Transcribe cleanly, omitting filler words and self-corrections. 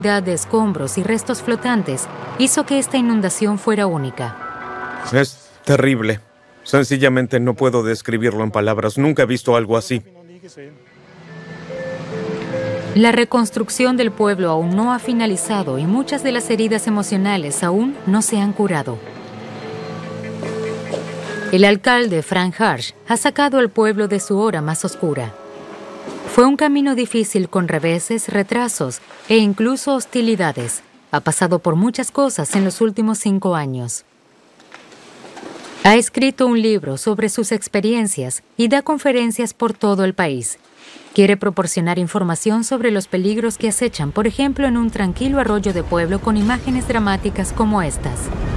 de escombros y restos flotantes hizo que esta inundación fuera única. Es terrible. Sencillamente no puedo describirlo en palabras. Nunca he visto algo así. La reconstrucción del pueblo aún no ha finalizado y muchas de las heridas emocionales aún no se han curado. El alcalde, Frank Harsh, ha sacado al pueblo de su hora más oscura. Fue un camino difícil con reveses, retrasos e incluso hostilidades. Ha pasado por muchas cosas en los últimos 5 años. Ha escrito un libro sobre sus experiencias y da conferencias por todo el país. Quiere proporcionar información sobre los peligros que acechan, por ejemplo, en un tranquilo arroyo de pueblo con imágenes dramáticas como estas.